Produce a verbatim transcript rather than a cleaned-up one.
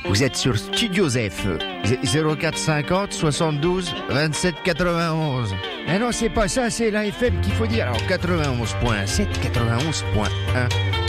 Vous êtes sur Studio F. zéro quatre cinquante soixante-douze vingt-sept quatre-vingt-onze. Eh non, c'est pas ça, c'est la F M qu'il faut dire. Alors quatre-vingt-onze point sept, quatre-vingt-onze point un.